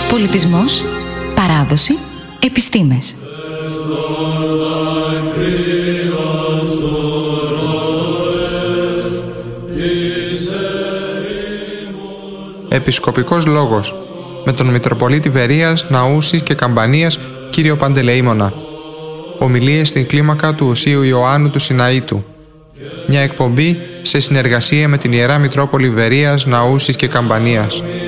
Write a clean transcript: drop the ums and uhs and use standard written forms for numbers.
Πολιτισμός, παράδοση, επιστήμες. Επισκοπικός λόγος με τον Μητροπολίτη Βερίας, Ναούσης και Καμπανίας κύριο Παντελεήμονα. Ομιλίες στην κλίμακα του Οσίου Ιωάννου του Σιναήτου. Μια εκπομπή σε συνεργασία με την Ιερά Μητρόπολη Βερίας, Ναούσης και Καμπανίας.